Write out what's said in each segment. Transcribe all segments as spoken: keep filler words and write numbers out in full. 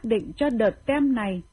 xác định cho đợt tem này.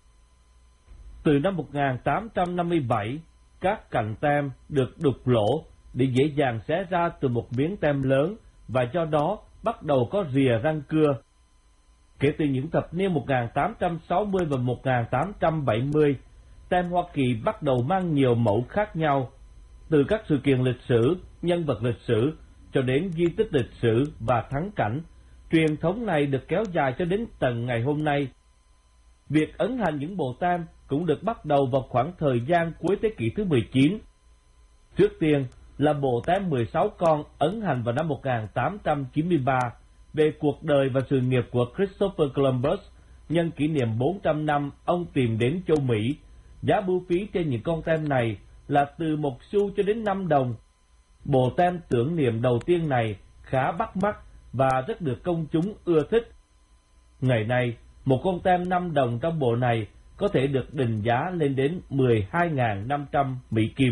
Từ năm một nghìn tám trăm năm mươi bảy, các cạnh tem được đục lỗ để dễ dàng xé ra từ một miếng tem lớn và do đó bắt đầu có rìa răng cưa. Kể từ những thập niên một nghìn tám trăm sáu mươi và một nghìn tám trăm bảy mươi, tem Hoa Kỳ bắt đầu mang nhiều mẫu khác nhau, từ các sự kiện lịch sử, nhân vật lịch sử, cho đến di tích lịch sử và thắng cảnh. Truyền thống này được kéo dài cho đến tận ngày hôm nay. Việc ấn hành những bộ tem cũng được bắt đầu vào khoảng thời gian cuối thế kỷ thứ mười chín. Trước tiên là bộ tem mười sáu con ấn hành vào năm một nghìn tám trăm chín mươi ba về cuộc đời và sự nghiệp của Christopher Columbus nhân kỷ niệm bốn trăm năm ông tìm đến châu Mỹ. Giá bưu phí trên những con tem này là từ một xu cho đến năm đồng. Bộ tem tưởng niệm đầu tiên này khá bắt mắt và rất được công chúng ưa thích. Ngày nay, một con tem năm đồng trong bộ này có thể được định giá lên đến mười hai nghìn năm trăm Mỹ Kim.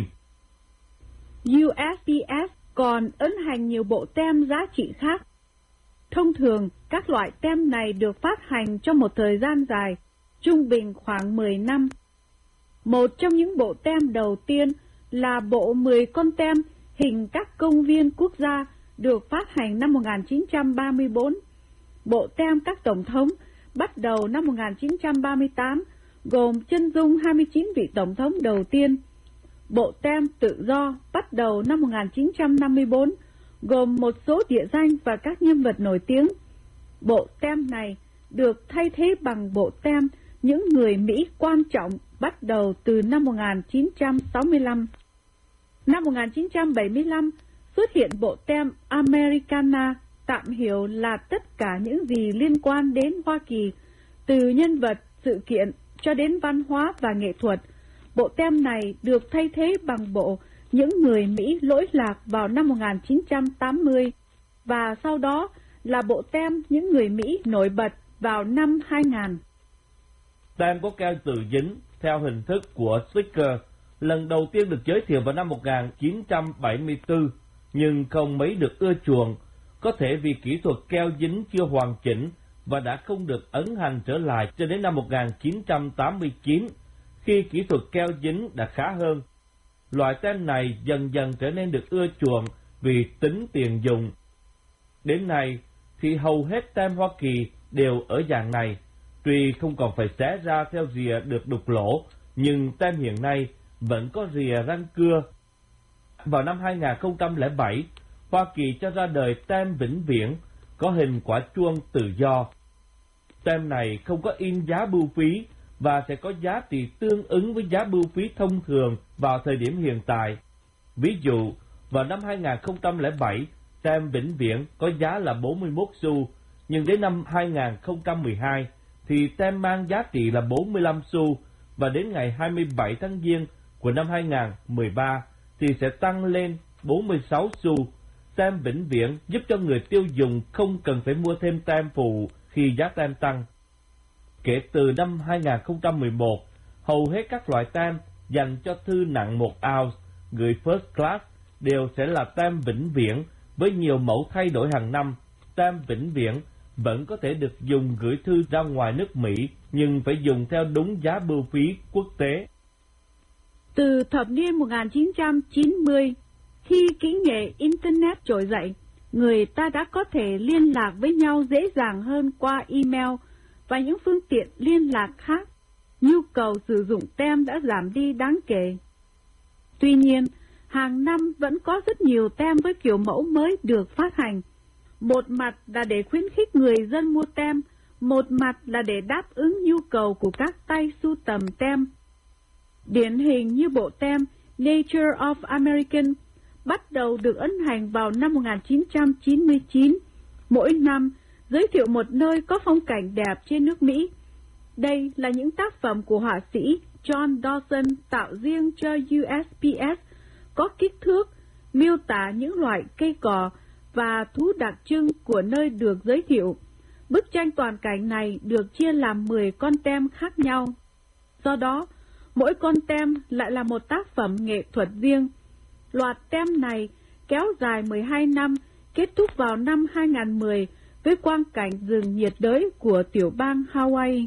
u ét pê ét còn ấn hành nhiều bộ tem giá trị khác. Thông thường, các loại tem này được phát hành trong một thời gian dài, trung bình khoảng mười năm. Một trong những bộ tem đầu tiên là bộ mười con tem hình các công viên quốc gia được phát hành năm một nghìn chín trăm ba mươi bốn. Bộ tem các tổng thống bắt đầu năm một nghìn chín trăm ba mươi tám, gồm chân dung hai mươi chín vị tổng thống đầu tiên. Bộ tem tự do bắt đầu năm một nghìn chín trăm năm mươi bốn, gồm một số địa danh và các nhân vật nổi tiếng. Bộ tem này được thay thế bằng bộ tem những người Mỹ quan trọng bắt đầu từ năm một nghìn chín trăm sáu mươi lăm. Năm một nghìn chín trăm bảy mươi lăm xuất hiện bộ tem Americana, tạm hiểu là tất cả những gì liên quan đến Hoa Kỳ, từ nhân vật, sự kiện cho đến văn hóa và nghệ thuật. Bộ tem này được thay thế bằng bộ những người Mỹ lỗi lạc vào năm một nghìn chín trăm tám mươi và sau đó là bộ tem những người Mỹ nổi bật vào năm hai nghìn. Tem có keo tự dính theo hình thức của sticker lần đầu tiên được giới thiệu vào năm một nghìn chín trăm bảy mươi tư, nhưng không mấy được ưa chuộng, có thể vì kỹ thuật keo dính chưa hoàn chỉnh và đã không được ấn hành trở lại cho đến năm một nghìn chín trăm tám mươi chín, khi kỹ thuật keo dính đã khá hơn. Loại tem này dần dần trở nên được ưa chuộng vì tính tiện dụng. Đến nay thì hầu hết tem Hoa Kỳ đều ở dạng này, tuy không còn phải xé ra theo rìa được đục lỗ, nhưng tem hiện nay vẫn có rìa răng cưa. Vào năm hai nghìn không trăm lẻ bảy, Hoa Kỳ cho ra đời tem vĩnh viễn có hình quả chuông tự do. Tem này không có in giá bưu phí và sẽ có giá trị tương ứng với giá bưu phí thông thường vào thời điểm hiện tại. Ví dụ, vào năm hai nghìn không trăm lẻ bảy, tem vĩnh viễn có giá là bốn mươi mốt xu, nhưng đến năm hai nghìn không trăm mười hai thì tem mang giá trị là bốn mươi lăm xu, và đến ngày hai mươi bảy tháng Giêng của năm hai nghìn không trăm mười ba thì sẽ tăng lên bốn mươi sáu xu. Tem vĩnh viễn giúp cho người tiêu dùng không cần phải mua thêm tem phụ khi giá tem tăng. Kể từ năm hai nghìn không trăm mười một, hầu hết các loại tem dành cho thư nặng một ounce gửi first class đều sẽ là tem vĩnh viễn với nhiều mẫu thay đổi hàng năm. Tem vĩnh viễn vẫn có thể được dùng gửi thư ra ngoài nước Mỹ, nhưng phải dùng theo đúng giá bưu phí quốc tế. Từ thập niên một nghìn chín trăm chín mươi, khi kỹ nghệ Internet trỗi dậy, người ta đã có thể liên lạc với nhau dễ dàng hơn qua email và những phương tiện liên lạc khác. Nhu cầu sử dụng tem đã giảm đi đáng kể. Tuy nhiên, hàng năm vẫn có rất nhiều tem với kiểu mẫu mới được phát hành. Một mặt là để khuyến khích người dân mua tem, một mặt là để đáp ứng nhu cầu của các tay sưu tầm tem. Điển hình như bộ tem Nature of American bắt đầu được ấn hành vào năm một nghìn chín trăm chín mươi chín, mỗi năm giới thiệu một nơi có phong cảnh đẹp trên nước Mỹ. Đây là những tác phẩm của họa sĩ John Dawson tạo riêng cho u ét pê ét, có kích thước, miêu tả những loại cây cỏ và thú đặc trưng của nơi được giới thiệu. Bức tranh toàn cảnh này được chia làm mười con tem khác nhau. Do đó, mỗi con tem lại là một tác phẩm nghệ thuật riêng. Loạt tem này kéo dài mười hai năm, kết thúc vào năm hai nghìn không trăm mười với quang cảnh rừng nhiệt đới của tiểu bang Hawaii.